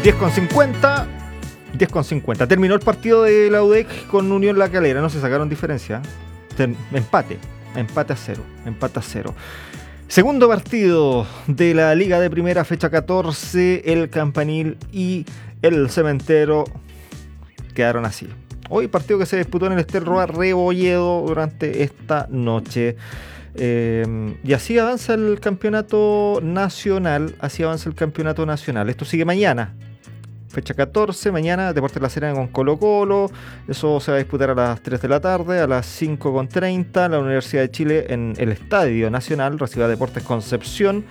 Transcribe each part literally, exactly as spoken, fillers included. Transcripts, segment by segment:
diez con cincuenta. diez con cincuenta. Terminó el partido de la U D E C con Unión La Calera. No se sacaron diferencia. Ten- empate. Empate a cero. Empate a cero. Segundo partido de la Liga de Primera, fecha catorce. El Campanil y el Cementero quedaron así. Hoy partido que se disputó en el Ester Roa Rebolledo durante esta noche. Eh, y así avanza el campeonato nacional. Así avanza el campeonato nacional. Esto sigue mañana. Fecha catorce, mañana Deportes La Serena con Colo Colo. Eso se va a disputar a las tres de la tarde. A las cinco con treinta la Universidad de Chile en el Estadio Nacional recibe a Deportes Concepción.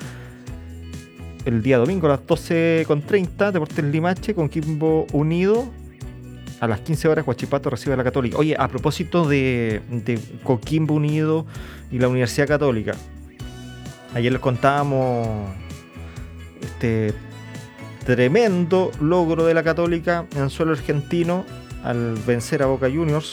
El día domingo a las doce con treinta Deportes Limache con Coquimbo Unido. A las quince horas Huachipato recibe a la Católica. Oye, a propósito de, de Coquimbo Unido y la Universidad Católica, ayer les contábamos este tremendo logro de la Católica en suelo argentino al vencer a Boca Juniors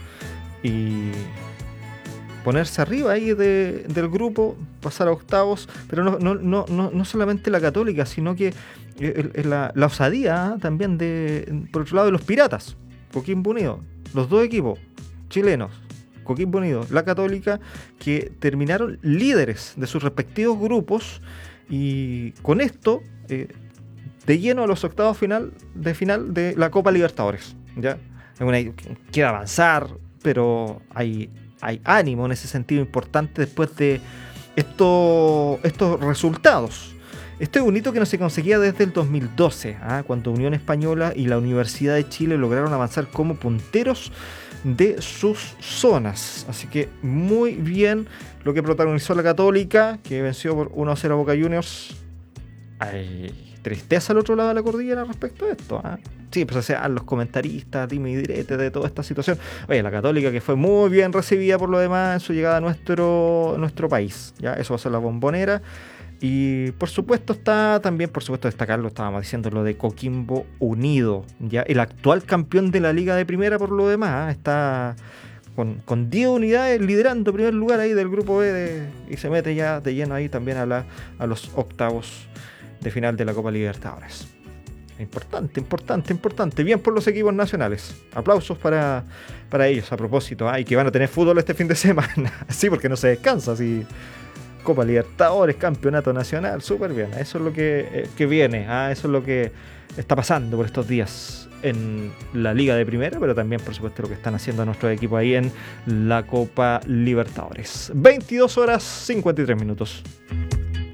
y ponerse arriba ahí de, del grupo, pasar a octavos, pero no, no, no, no, no solamente la Católica, sino que el, el, la, la osadía ¿eh? también de, por otro lado, de los Piratas, Coquimbo Unido, los dos equipos chilenos, Coquimbo Unido, la Católica, que terminaron líderes de sus respectivos grupos y con esto eh, de lleno a los octavos final de final de la Copa Libertadores. ¿Ya? Una, quiere avanzar, pero hay, hay ánimo en ese sentido importante después de esto, estos resultados. Este es un hito que no se conseguía desde el dos mil doce, ¿ah? Cuando Unión Española y la Universidad de Chile lograron avanzar como punteros de sus zonas. Así que muy bien lo que protagonizó la Católica, que venció por uno a cero a Boca Juniors. Ay, tristeza al otro lado de la cordillera respecto a esto, ¿eh? Sí, pues o sea, los comentaristas, dime y direte de toda esta situación. Oye, la Católica que fue muy bien recibida por lo demás en su llegada a nuestro, nuestro país, ¿ya? Eso va a ser la Bombonera. Y por supuesto está también, por supuesto destacarlo, estábamos diciendo lo de Coquimbo Unido, ¿ya? El actual campeón de la Liga de Primera por lo demás, ¿eh? Está con, con diez unidades liderando primer lugar ahí del grupo B de, y se mete ya de lleno ahí también a, la, a los octavos de final de la Copa Libertadores. Importante, importante, importante. Bien por los equipos nacionales. Aplausos para, para ellos a propósito. Ay, ¿eh? Que van a tener fútbol este fin de semana. Sí, porque no se descansa. Sí. Copa Libertadores, Campeonato Nacional. Súper bien. Eso es lo que, eh, que viene. ¿eh? Eso es lo que está pasando por estos días en la Liga de Primera, pero también, por supuesto, lo que están haciendo nuestros equipos ahí en la Copa Libertadores. veintidós horas cincuenta y tres minutos.